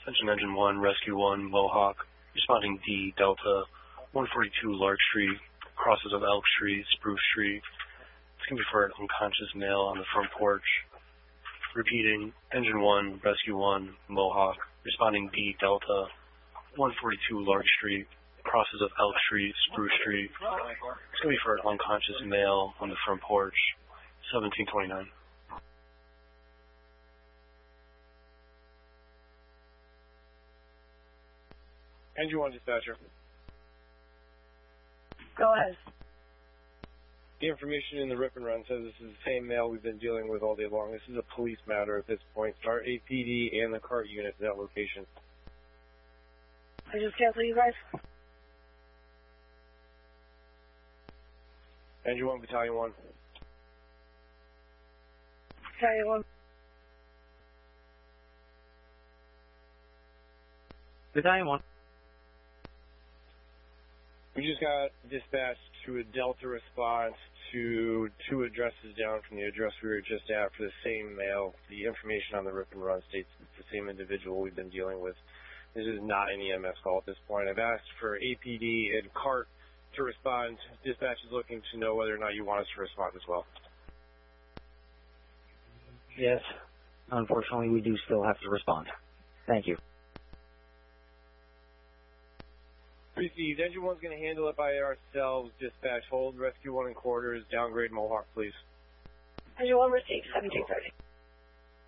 Engine 1, Rescue 1, Mohawk, responding D, Delta, 142 Lark Street, crosses of Elk Street, Spruce Street. It's going to be for an unconscious male on the front porch. Repeating, Engine 1, Rescue 1, Mohawk, responding D, Delta, 142 Lark Street, crosses of Elk Street, Spruce Street. It's going to be for an unconscious male on the front porch. 1729. Engine 1 dispatcher. Go ahead. The information in the rip and run says this is the same male we've been dealing with all day long. This is a police matter at this point. Start APD and the CART unit to that location. I just cancel you guys. Engine 1, Battalion 1. Battalion 1. Battalion 1. We just got dispatched to a Delta response to 2 addresses down from the address we were just at for the same male. The information on the rip and run states it's the same individual we've been dealing with. This is not an EMS call at this point. I've asked for APD and CART to respond. Dispatch is looking to know whether or not you want us to respond as well. Yes. Unfortunately, we do still have to respond. Thank you. Received. Engine 1's going to handle it by ourselves. Dispatch, hold Rescue 1 in quarters. Downgrade Mohawk, please. Engine 1 received, 1730.